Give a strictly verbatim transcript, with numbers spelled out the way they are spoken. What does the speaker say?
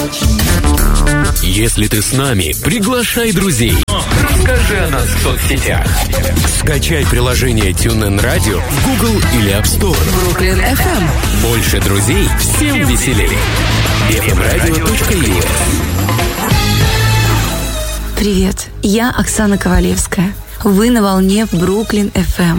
Если ты с нами, приглашай друзей. Расскажи о нас в соцсетях. Скачай приложение TuneIn Radio в Google или App Store. Brooklyn эф эм. Больше друзей, всем веселее. эф эм радио точка ю эс. Привет, я Оксана Ковалевская. Вы на волне Brooklyn эф эм.